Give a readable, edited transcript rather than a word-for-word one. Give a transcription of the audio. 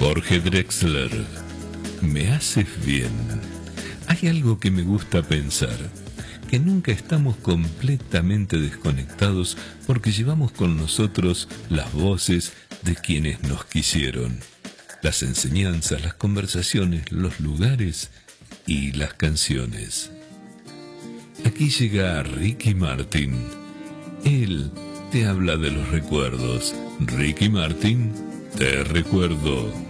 Jorge Drexler. Me haces bien. Hay algo que me gusta pensar, que nunca estamos completamente desconectados porque llevamos con nosotros las voces de quienes nos quisieron, las enseñanzas, las conversaciones, los lugares y las canciones. Aquí llega Ricky Martin. Él te habla de los recuerdos. Ricky Martin, te recuerdo.